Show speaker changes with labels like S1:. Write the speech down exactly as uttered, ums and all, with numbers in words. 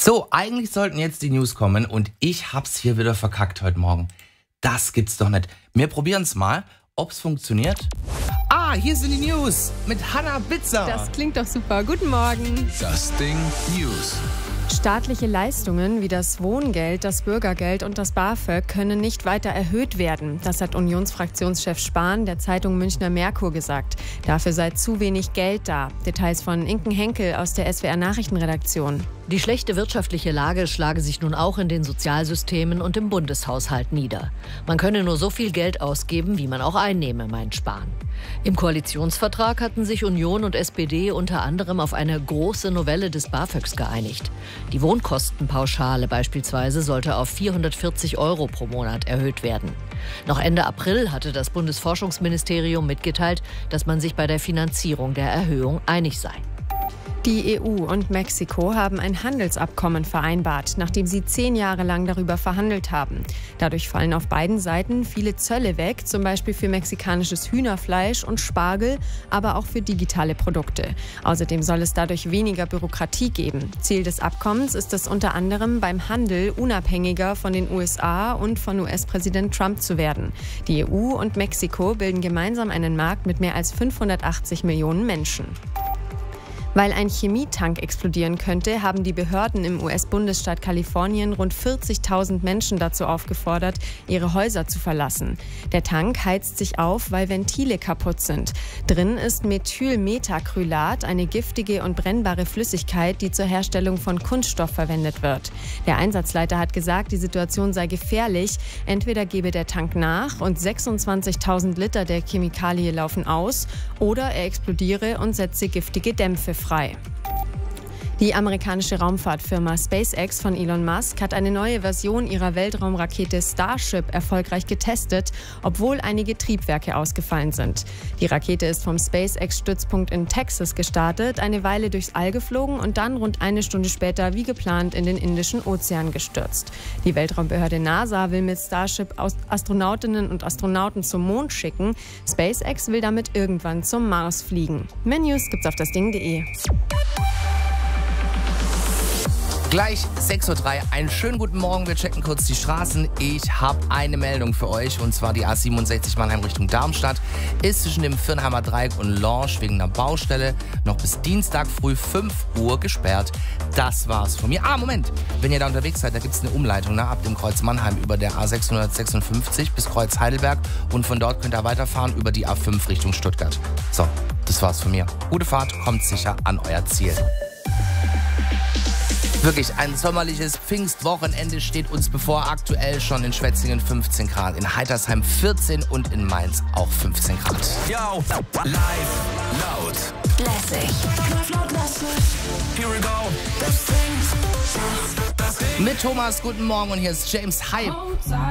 S1: So, eigentlich sollten jetzt die News kommen und ich hab's hier wieder verkackt heute Morgen. Das gibt's doch nicht. Wir probieren's mal, ob's funktioniert. Ah, hier sind die News mit Hannah Bitzer.
S2: Das klingt doch super. Guten Morgen.
S3: Das Ding News.
S2: Staatliche Leistungen wie das Wohngeld, das Bürgergeld und das BAföG können nicht weiter erhöht werden. Das hat Unionsfraktionschef Spahn der Zeitung Münchner Merkur gesagt. Dafür sei zu wenig Geld da. Details von Inken Henkel aus der S W R-Nachrichtenredaktion.
S4: Die schlechte wirtschaftliche Lage schlage sich nun auch in den Sozialsystemen und im Bundeshaushalt nieder. Man könne nur so viel Geld ausgeben, wie man auch einnehme, meint Spahn. Im Koalitionsvertrag hatten sich Union und S P D unter anderem auf eine große Novelle des BAföGs geeinigt. Die Wohnkostenpauschale beispielsweise sollte auf vierhundertvierzig Euro pro Monat erhöht werden. Noch Ende April hatte das Bundesforschungsministerium mitgeteilt, dass man sich bei der Finanzierung der Erhöhung einig sei.
S2: Die E U und Mexiko haben ein Handelsabkommen vereinbart, nachdem sie zehn Jahre lang darüber verhandelt haben. Dadurch fallen auf beiden Seiten viele Zölle weg, zum Beispiel für mexikanisches Hühnerfleisch und Spargel, aber auch für digitale Produkte. Außerdem soll es dadurch weniger Bürokratie geben. Ziel des Abkommens ist es unter anderem, beim Handel unabhängiger von den U S A und von U S-Präsident Trump zu werden. Die E U und Mexiko bilden gemeinsam einen Markt mit mehr als fünfhundertachtzig Millionen Menschen. Weil ein Chemietank explodieren könnte, haben die Behörden im U S-Bundesstaat Kalifornien rund vierzigtausend Menschen dazu aufgefordert, ihre Häuser zu verlassen. Der Tank heizt sich auf, weil Ventile kaputt sind. Drin ist Methylmetacrylat, eine giftige und brennbare Flüssigkeit, die zur Herstellung von Kunststoff verwendet wird. Der Einsatzleiter hat gesagt, die Situation sei gefährlich. Entweder gebe der Tank nach und sechsundzwanzigtausend Liter der Chemikalie laufen aus, oder er explodiere und setze giftige Dämpfe frei. Die amerikanische Raumfahrtfirma SpaceX von Elon Musk hat eine neue Version ihrer Weltraumrakete Starship erfolgreich getestet, obwohl einige Triebwerke ausgefallen sind. Die Rakete ist vom SpaceX-Stützpunkt in Texas gestartet, eine Weile durchs All geflogen und dann rund eine Stunde später wie geplant in den Indischen Ozean gestürzt. Die Weltraumbehörde NASA will mit Starship Astronautinnen und Astronauten zum Mond schicken. SpaceX will damit irgendwann zum Mars fliegen. Mehr News gibt's auf das Ding punkt de.
S1: Gleich sechs Uhr drei, einen schönen guten Morgen, wir checken kurz die Straßen. Ich habe eine Meldung für euch und zwar die A siebenundsechzig Mannheim Richtung Darmstadt ist zwischen dem Firnheimer Dreieck und Lorsch wegen einer Baustelle noch bis Dienstag früh fünf Uhr gesperrt. Das war's von mir. Ah, Moment, wenn ihr da unterwegs seid, da gibt es eine Umleitung, ne, ab dem Kreuz Mannheim über der A sechshundertsechsundfünfzig bis Kreuz Heidelberg und von dort könnt ihr weiterfahren über die A fünf Richtung Stuttgart. So, das war's von mir. Gute Fahrt, kommt sicher an euer Ziel. Wirklich, ein sommerliches Pfingstwochenende steht uns bevor. Aktuell schon in Schwetzingen fünfzehn Grad, in Heitersheim vierzehn und in Mainz auch fünfzehn Grad.
S3: Yo, live, laut,
S5: lässig. Live, laut, lässig.
S3: Here we go.
S5: Das Ding.
S1: Mit Thomas, guten Morgen und hier ist James Hype.